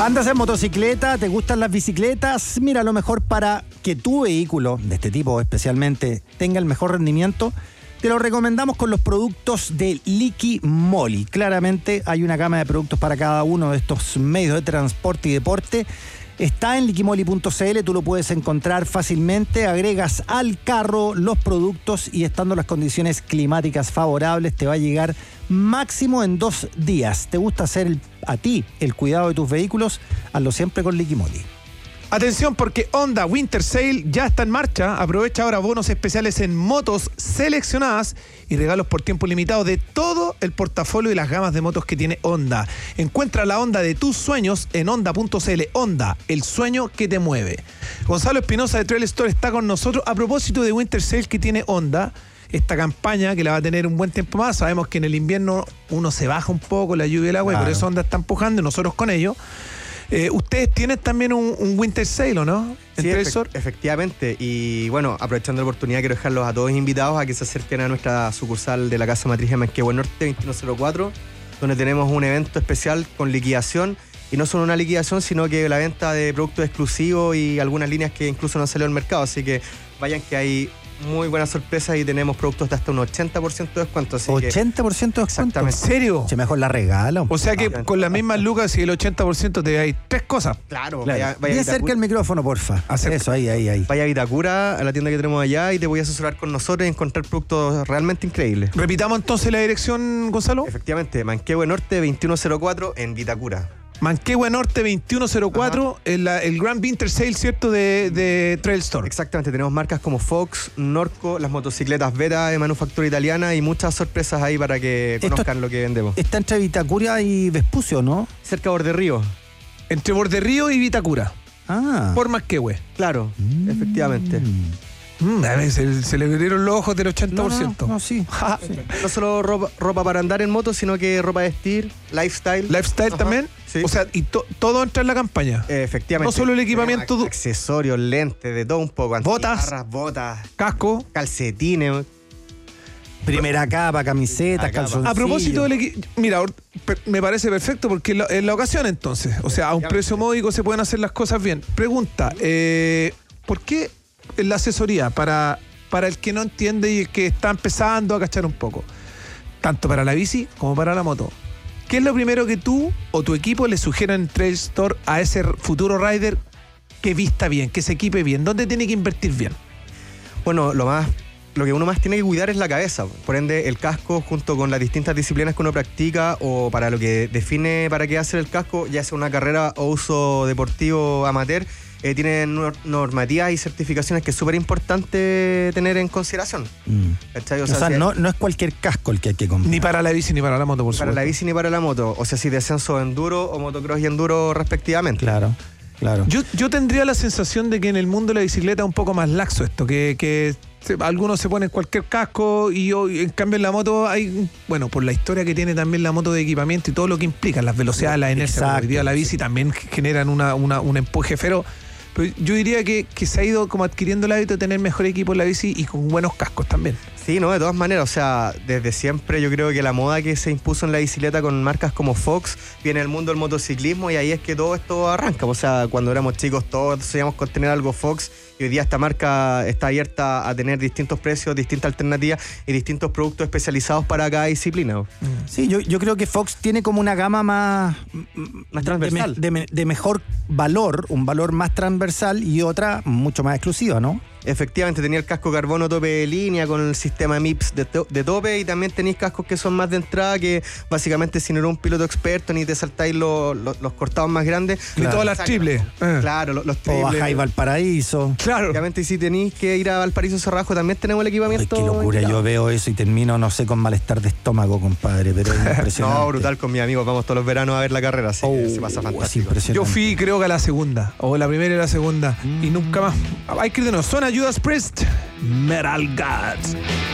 ¿Andas en motocicleta? ¿Te gustan las bicicletas? Mira, lo mejor para que tu vehículo, de este tipo especialmente, tenga el mejor rendimiento, te lo recomendamos con los productos de Liqui Moly. Claramente hay una gama de productos para cada uno de estos medios de transporte y deporte. Está en liquimoli.cl, tú lo puedes encontrar fácilmente, agregas al carro los productos y estando las condiciones climáticas favorables te va a llegar máximo en 2 días. ¿Te gusta hacer a ti el cuidado de tus vehículos? Hazlo siempre con Liqui Moly. Atención, porque Honda Winter Sale ya está en marcha. Aprovecha ahora bonos especiales en motos seleccionadas y regalos por tiempo limitado de todo el portafolio y las gamas de motos que tiene Honda. Encuentra la Honda de tus sueños en honda.cl. Honda, el sueño que te mueve. Gonzalo Espinosa de Trail Store está con nosotros. A propósito de Winter Sale que tiene Honda, esta campaña que la va a tener un buen tiempo más. Sabemos que en el invierno uno se baja un poco la lluvia y el agua, claro. Y por eso Honda está empujando y nosotros con ello. Ustedes tienen también un Winter Sale, ¿o no? Sí, efectivamente. Y bueno, aprovechando la oportunidad, quiero dejarlos a todos invitados a que se acerquen a nuestra sucursal de la Casa Matriz de Manquehue Norte 2104, donde tenemos un evento especial con liquidación. Y no solo una liquidación, sino que la venta de productos exclusivos y algunas líneas que incluso no han salido al mercado. Así que vayan, que hay muy buenas sorpresas y tenemos productos de hasta un 80% de descuento. Así 80% de descuento. Exactamente. ¿En serio? Se mejor la regala. O sea que con las mismas lucas y el 80% te hay 3 cosas. Claro. Vaya y acerca el micrófono, porfa. Eso, ahí. Vaya a Vitacura, a la tienda que tenemos allá, y te voy a asesorar con nosotros y encontrar productos realmente increíbles. Repitamos entonces la dirección, Gonzalo. Efectivamente, Manquehue Norte 2104 en Vitacura. Manquehue Norte 2104, el Grand Winter Sale, ¿cierto? De Trail Store. Exactamente, tenemos marcas como Fox, Norco, las motocicletas Beta de manufactura italiana y muchas sorpresas ahí para que conozcan lo que vendemos. Está entre Vitacura y Vespucio, ¿no? Cerca de Borderrío. Entre Borderrío y Vitacura. Por Manquehue. Claro, efectivamente. A ver, se le abrieron los ojos del 80%. No, sí. No solo ropa para andar en moto, sino que ropa de vestir, lifestyle. ¿Lifestyle también? Sí. O sea, y todo entra en la campaña. Efectivamente. No solo el equipamiento. Accesorios, lentes, de todo un poco. Botas. Botas. Casco. Calcetines. Primera capa, camisetas, calzoncillos. A propósito del equipo, mira, me parece perfecto porque es la ocasión entonces. O sea, a un precio módico se pueden hacer las cosas bien. Pregunta, ¿por qué la asesoría para el que no entiende y el que está empezando a cachar un poco? Tanto para la bici como para la moto. ¿Qué es lo primero que tú o tu equipo le sugieren en Trail Store a ese futuro rider que vista bien, que se equipe bien? ¿Dónde tiene que invertir bien? Bueno, lo que uno más tiene que cuidar es la cabeza. Por ende, el casco, junto con las distintas disciplinas que uno practica o para lo que define para qué hacer el casco, ya sea una carrera o uso deportivo amateur, tiene normativas y certificaciones que es súper importante tener en consideración. O sea, no es cualquier casco el que hay que comprar. Ni para la bici ni para la moto, por supuesto. Para la bici ni para la moto. O sea, si descenso enduro o motocross y enduro respectivamente. Claro. Yo tendría la sensación de que en el mundo de la bicicleta es un poco más laxo esto, que algunos se ponen cualquier casco y en cambio en la moto hay, bueno, por la historia que tiene también la moto de equipamiento y todo lo que implica, las velocidades, la inercia, hoy día la bici también generan un empuje, pero yo diría que se ha ido como adquiriendo el hábito de tener mejor equipo en la bici y con buenos cascos también. Sí, no, de todas maneras, o sea, desde siempre yo creo que la moda que se impuso en la bicicleta con marcas como Fox viene del mundo del motociclismo y ahí es que todo esto arranca. O sea, cuando éramos chicos todos soñamos con tener algo Fox y hoy día esta marca está abierta a tener distintos precios, distintas alternativas y distintos productos especializados para cada disciplina. Sí, yo creo que Fox tiene como una gama más transversal. De mejor valor, un valor más transversal y otra mucho más exclusiva, ¿no? Efectivamente, tenía el casco carbono tope de línea con el sistema MIPS de tope y también tenéis cascos que son más de entrada que básicamente si no eres un piloto experto ni te saltáis los cortados más grandes. Ni todas las triples. Claro, los triples. O bajáis Valparaíso. Claro. Obviamente, y si tenéis que ir a Valparaíso Cerrajo también tenemos el equipamiento. Ay, qué locura, yo veo eso y termino, no sé, con malestar de estómago, compadre, pero es impresionante. No, brutal, con mis amigos vamos todos los veranos a ver la carrera, así que se pasa fantástico. Yo fui creo que a la segunda, o la primera y la segunda, y nunca más. Hay que ir de nuevo. Son Judas Priest, Metal Gods.